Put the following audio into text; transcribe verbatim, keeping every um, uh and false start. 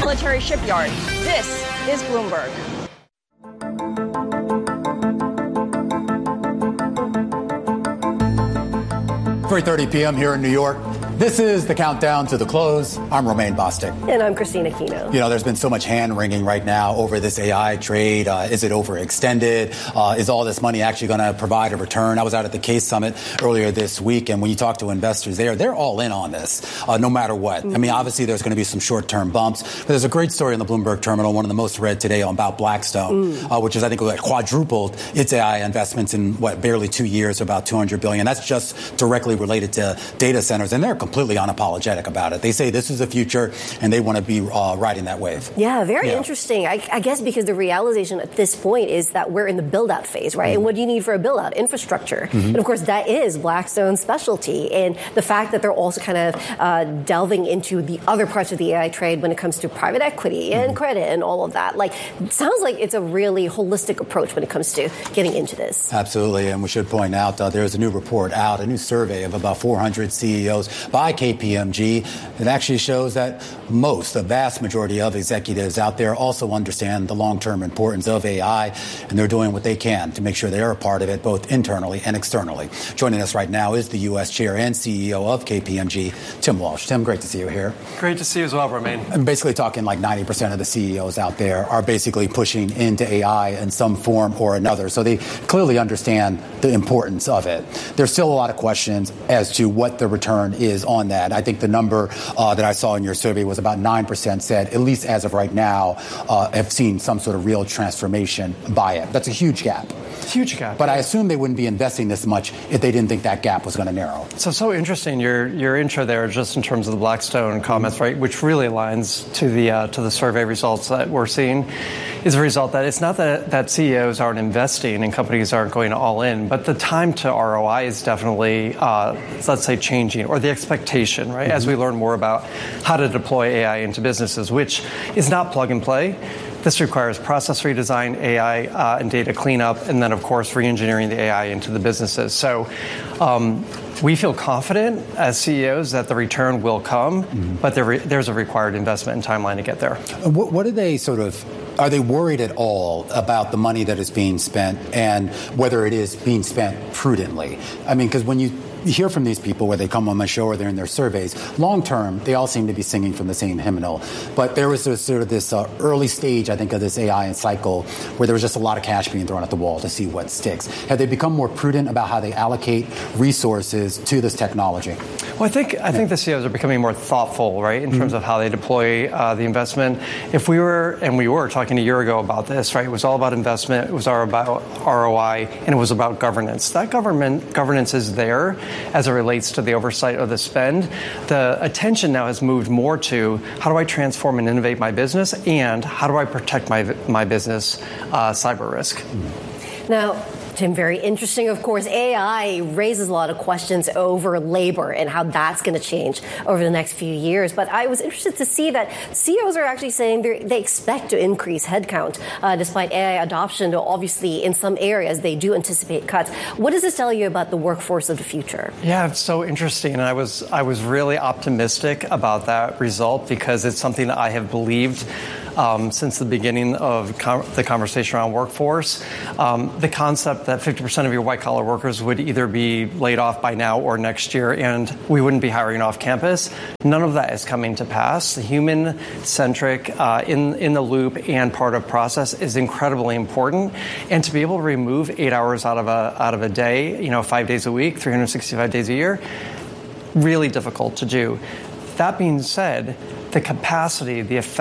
military shipyard. This is Bloomberg. three thirty p.m. here in New York. This is the countdown to the close. I'm Romaine Bostick. And I'm Christina Kino. You know, there's been so much hand-wringing right now over this A I trade. Uh, is it overextended? Uh, is all this money actually going to provide a return? I was out at the Case Summit earlier this week, and when you talk to investors there, they're all in on this, uh, no matter what. Mm-hmm. I mean, obviously, there's going to be some short-term bumps, but there's a great story in the Bloomberg Terminal, one of the most read today, about Blackstone, mm. uh, which is, I think, like quadrupled its A I investments in, what, barely two years, about two hundred billion dollars. That's just directly related to data centers, and they're completely unapologetic about it. They say this is the future, and they want to be uh, riding that wave. Yeah, very yeah. interesting. I, I guess because the realization at this point is that we're in the build-out phase, right? Mm-hmm. And what do you need for a build-out? Infrastructure. Mm-hmm. And, of course, that is Blackstone's specialty. And the fact that they're also kind of uh, delving into the other parts of the A I trade when it comes to private equity and mm-hmm. credit and all of that, like, it sounds like it's a really holistic approach when it comes to getting into this. Absolutely. And we should point out uh, there's a new report out, a new survey of about four hundred C E Os by K P M G. It actually shows that most, the vast majority of executives out there also understand the long-term importance of A I, and they're doing what they can to make sure they're a part of it, both internally and externally. Joining us right now is the U S chair and C E O of K P M G, Tim Walsh. Tim, great to see you here. Great to see you as well, Romaine. I'm basically talking like ninety percent of the C E Os out there are basically pushing into A I in some form or another, so they clearly understand the importance of it. There's still a lot of questions as to what the return is on that. I think the number uh, that I saw in your survey was about nine percent said, at least as of right now, uh, have seen some sort of real transformation by it. That's a huge gap. Huge gap. But I assume they wouldn't be investing this much if they didn't think that gap was going to narrow. So, so interesting, your your intro there, just in terms of the Blackstone comments, right, which really aligns to the uh, to the survey results that we're seeing, is a result that it's not that, that C E Os aren't investing and companies aren't going all in, but the time to R O I is definitely, uh, let's say, changing, or the expectation, right, mm-hmm. as we learn more about how to deploy A I into businesses, which is not plug and play. This requires process redesign, A I uh, and data cleanup, and then, of course, re-engineering the A I into the businesses. So um, we feel confident as C E Os that the return will come, mm-hmm. but there re- there's a required investment and timeline to get there. What, what are they sort of... Are they worried at all about the money that is being spent and whether it is being spent prudently? I mean, because when you hear from these people, where they come on my show or they're in their surveys, long term, they all seem to be singing from the same hymnal. But there was this, sort of this uh, early stage, I think, of this A I cycle where there was just a lot of cash being thrown at the wall to see what sticks. Have they become more prudent about how they allocate resources to this technology? Well, I think I think the C E Os are becoming more thoughtful, right, in mm-hmm. terms of how they deploy uh, the investment. If we were, and we were talking a year ago about this, right, it was all about investment, it was all about R O I, and it was about governance. That government governance is there as it relates to the oversight of the spend. The attention now has moved more to how do I transform and innovate my business, and how do I protect my my business uh, cyber risk. Mm-hmm. Now, Tim, very interesting. Of course, A I raises a lot of questions over labor and how that's going to change over the next few years. But I was interested to see that C E Os are actually saying they expect to increase headcount uh, despite A I adoption. Though obviously, in some areas, they do anticipate cuts. What does this tell you about the workforce of the future? Yeah, it's so interesting. And I was I was really optimistic about that result because it's something that I have believed Um, since the beginning of com- the conversation around workforce. Um, the concept that fifty percent of your white-collar workers would either be laid off by now or next year, and we wouldn't be hiring off campus, none of that is coming to pass. The human-centric, uh, in, in the loop and part of process is incredibly important. And to be able to remove eight hours out of a, out of a day, you know, five days a week, three hundred sixty-five days a year, really difficult to do. That being said, the capacity, the effect,